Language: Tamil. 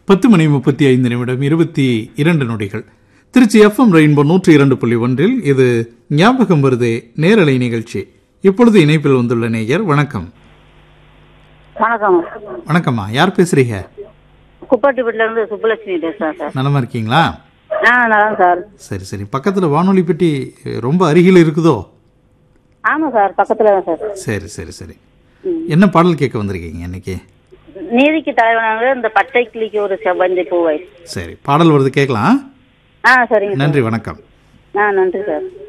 10:35 22 நொடிகள். திருச்சி எஃப்எம் ரெயின்போ 102.1 இது ஞாபகம் வருதே நேரலை நிகழ்ச்சி. இப்பொழுது இணைப்பில் வந்துள்ள நேயர். வணக்கம். வணக்கம். வணக்கம்மா, யார் பேசுறீங்க? குப்பாட்டிப்பட்டில இருந்து சுப்புலட்சுமி பேசுறேன் சார். நலமா இருக்கீங்களா? நல்லா சார். சரி சரி. பக்கத்துல வானொலி பெட்டி ரொம்ப அருகில் இருக்குதோ? ஆமா சார், பக்கத்துல தான் சார். சரி சரி சரி. என்ன பாடல் கேட்க வந்திருக்கீங்க இன்னைக்கு? நீதிக்கு தலைவனாக இந்த பட்டை கிளிக்கு ஒரு செவ்வந்தி பூவை. சரி, பாடல் வருது, கேட்கலாம். சரிங்க. நன்றி, வணக்கம். நன்றி சார்.